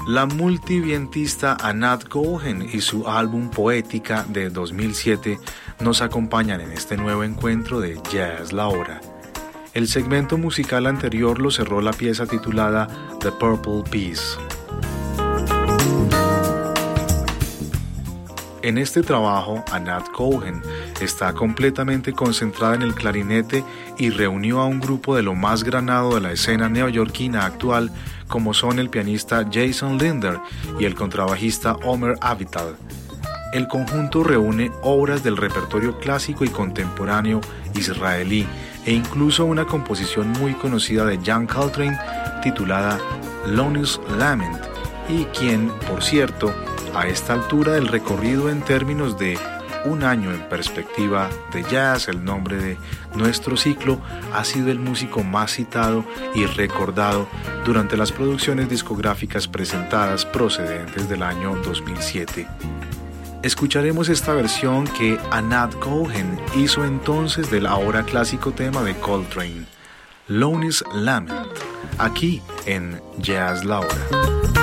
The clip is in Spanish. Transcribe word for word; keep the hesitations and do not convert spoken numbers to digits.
La multivientista Anat Cohen y su álbum Poética de dos mil siete nos acompañan en este nuevo encuentro de Ya es la hora. El segmento musical anterior lo cerró la pieza titulada The Purple Peace. En este trabajo, Anat Cohen está completamente concentrada en el clarinete y reunió a un grupo de lo más granado de la escena neoyorquina actual, como son el pianista Jason Linder y el contrabajista Omer Avital. El conjunto reúne obras del repertorio clásico y contemporáneo israelí e incluso una composición muy conocida de John Coltrane titulada Lonnie's Lament, y quien, por cierto, a esta altura del recorrido en términos de un año en perspectiva de jazz, el nombre de nuestro ciclo, ha sido el músico más citado y recordado durante las producciones discográficas presentadas procedentes del año dos mil siete. Escucharemos esta versión que Anat Cohen hizo entonces del ahora clásico tema de Coltrane, Lonnie's Lament, aquí en Jazz La Hora.